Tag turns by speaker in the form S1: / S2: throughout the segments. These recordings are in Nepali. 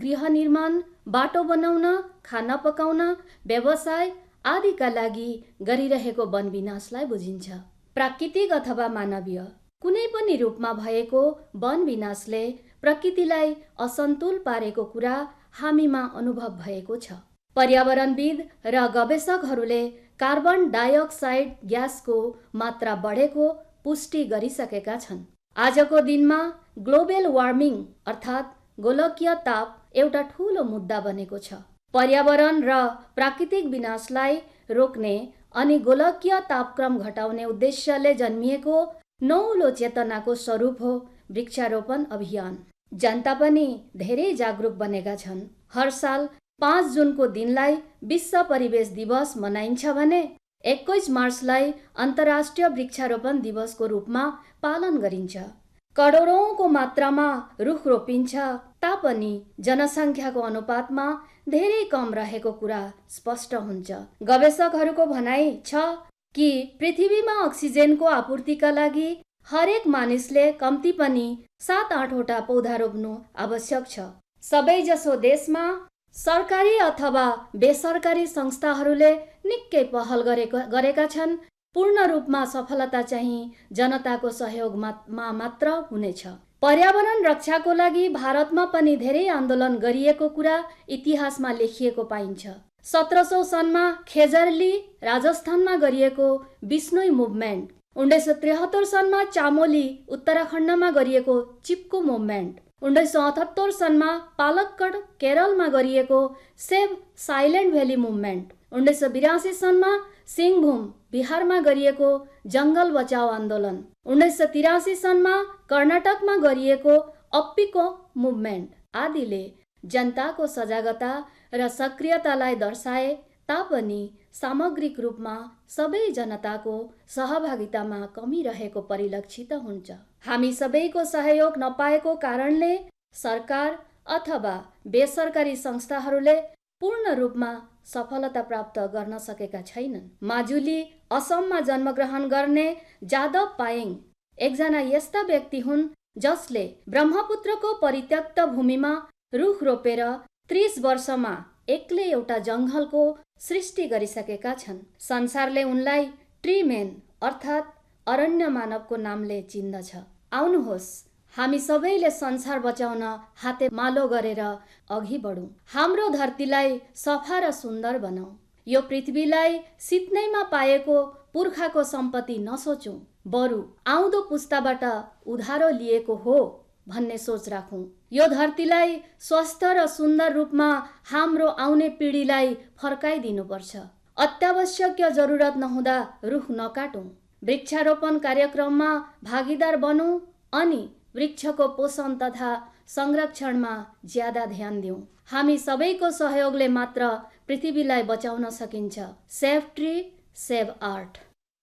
S1: गृह निर्माण, बाटो बनाउन, खाना पकाउन, व्यवसाय आदिका लागि गरिरहेको वन विनाशलाई बुझिन्छ। प्राकृतिक अथवा मानवीय कुनै पनि रूपमा भएको वन विनाशले प्रकृतिलाई असन्तुल पारेको कुरा हामीमा अनुभव भएको छ। पर्यावरणविद र गवेषकहरूले कार्बन डाइअक्साइड ग्यासको मात्रा बढेको पुष्टि गरिसकेका छन्। आजको दिनमा ग्लोबल वार्मिङ अर्थात् गोलकीय ताप एउटा ठूलो मुद्दा बनेको छ। पर्यावरण र प्राकृतिक विनाशलाई रोक्ने अनि गोलकीय तापक्रम घटाउने उद्देश्यले जन्मिएको नौलो चेतनाको स्वरूप हो वृक्षारोपण अभियान। जनता पनि धेरै जागरुक बनेका छन्। हर साल 5 जुनको दिनलाई विश्व परिवेश दिवस मनाइन्छ भने 21 मार्चलाई अन्तर्राष्ट्रिय वृक्षारोपण दिवसको रूपमा पालन गरिन्छ। करोडौंको मात्रामा रुख रोपिन्छ तापनि जनसङ्ख्याको अनुपातमा धेरै कम रहेको कुरा स्पष्ट हुन्छ। गवेषकहरूको भनाइ छ कि पृथ्वीमा अक्सिजनको आपूर्तिका लागि हरेक मानिसले कम्ती पनि 7-8 वटा पौधा रोप्नु आवश्यक छ। सबैजसो देशमा सरकारी अथवा बेसरकारी संस्थाहरूले निकै पहल गरेका छन्। पूर्ण रूपमा सफलता चाहिँ जनताको सहयोगमा मात्र हुनेछ। पर्यावरण रक्षाको लागि भारतमा पनि धेरै आन्दोलन गरिएको कुरा इतिहासमा लेखिएको पाइन्छ। 1700 सनमा खेजरली राजस्थानमा गरिएको बिश्नोई मुभमेन्ट, 1973 सनमा चामोली उत्तराखण्डमा गरिएको चिप्को मुभमेन्ट, 1978 सनमा पालक्कड केरलमा गरिएको save silent valley movement, 1982 सनमा Singhbhum बिहारमा गरिएको जङ्गल बचाओ आन्दोलन, 1983 सनमा कर्नाटकमा गरिएको अप्पीको मुभमेन्ट आदिले जनताको सजागता र सक्रियतालाई दर्शाए तापनि सामग्रिक रूपमा सबै जनताको सहभागितामा कमी रहेको परिलक्षित हुन्छ। हामी सबैको सहयोग नपाएको कारणले सरकार अथवा बेसरकारी संस्थाहरूले पूर्ण रूपमा सफलता प्राप्त गर्न सकेका छैनन्। माजुली असममा जन्मग्रहण गर्ने जादव पायेङ एकजना यस्ता व्यक्ति हुन् जसले ब्रह्मपुत्रको परित्यक्त भूमिमा रुख रोपेर 30 वर्षमा एक्लै एउटा जङ्गलको सृष्टि गरिसकेका छन्। संसारले उनलाई ट्रीमेन अर्थात् अरण्य मानवको नामले चिन्दछ। आउनुहोस् हामी सबैले संसार बचाउन हातेमालो गरेर अघि बढौँ। हाम्रो धरतीलाई सफा र सुन्दर बनाऊ। यो पृथ्वीलाई सित्नैमा पाएको पुर्खाको सम्पत्ति नसोचौँ, बरु आउँदो पुस्ताबाट उधारो लिएको हो भन्ने सोच राखौँ। यो धरतीलाई स्वस्थ र सुन्दर रूपमा हाम्रो आउने पिँढीलाई फर्काइदिनुपर्छ। अत्यावश्यक जरुरत नहुँदा रुख नकाटौँ। वृक्षारोपण कार्यक्रममा भागीदार बनौँ अनि वृक्षको पोषण तथा संरक्षणमा ज्यादा ध्यान दिउँ। हामी सबैको सहयोगले मात्र पृथ्वीलाई बचाउन सकिन्छ। Save tree, save art.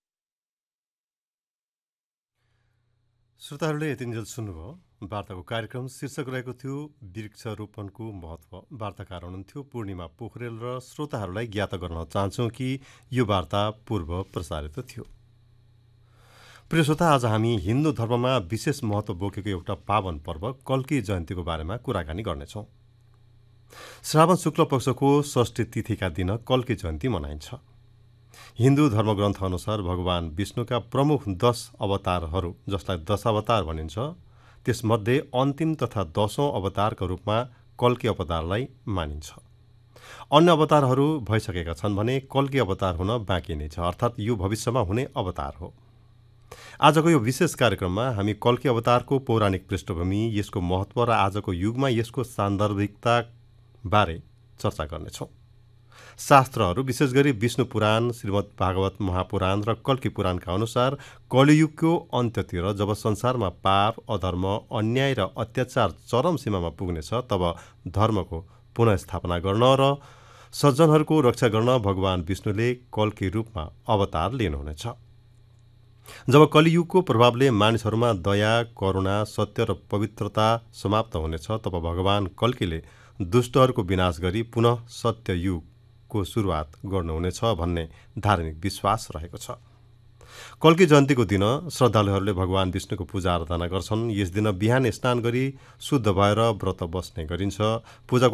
S2: श्रोताहरूले यतिन्जेल सुन्नुभयो। वार्ताको कार्यक्रम शीर्षक रहेको थियो वृक्षारोपणको महत्व। वार्ताकार हुनुहुन्थ्यो पूर्णिमा पोखरेल र श्रोताहरूलाई ज्ञात गर्न चाहन्छौँ कि यो वार्ता पूर्व प्रसारित थियो। प्रिय श्रोता, आज हामी हिन्दू धर्ममा विशेष महत्व बोकेको एउटा पावन पर्व कल्की जयन्तीको बारेमा कुराकानी गर्नेछौँ। श्रावण शुक्ल पक्षको षष्ठी तिथिका दिन कल्की जयन्ती मनाइन्छ। हिन्दू धर्मग्रन्थ अनुसार भगवान विष्णुका प्रमुख 10 अवतारहरू, जसलाई दशावतार भनिन्छ, त्यसमध्ये अन्तिम तथा 10औं अवतारका रूपमा कल्की अवतारलाई मानिन्छ। अन्य अवतारहरू भइसकेका छन् भने कल्की अवतार हुन बाँकी नै छ, अर्थात् यो भविष्यमा हुने अवतार हो। आजको यो विशेष कार्यक्रममा हामी कल्की अवतारको पौराणिक पृष्ठभूमि, यसको महत्व र आजको युगमा यसको सान्दर्भिकता बारे चर्चा गर्नेछौँ। शास्त्रहरू, विशेष गरी विष्णु पुराण, श्रीमद् भागवत महापुराण र कल्की पुराणका अनुसार कलियुगको अन्त्यतिर जब संसारमा पाप, अधर्म, अन्याय र अत्याचार चरम सीमामा पुग्नेछ, तब धर्मको पुनःस्थापना गर्न र सज्जनहरूको रक्षा गर्न भगवान विष्णुले कल्की रूपमा अवतार लिनुहुनेछ। जब कलियुगको प्रभावले मानिसहरूमा दया, करुणा, सत्य र पवित्रता समाप्त हुनेछ, तब भगवान कल्कीले दुष्टहरूको विनाश गरी पुनः सत्य युगको सुरुवात गर्नुहुनेछ भन्ने धार्मिक विश्वास रहेको छ। कल्की जयन्तीको दिन श्रद्धालुहरूले भगवान विष्णुको पूजा आराधना गर्छन्। यस दिन बिहान स्नान गरी शुद्ध भएर व्रत बस्ने गरिन्छ। पूजाको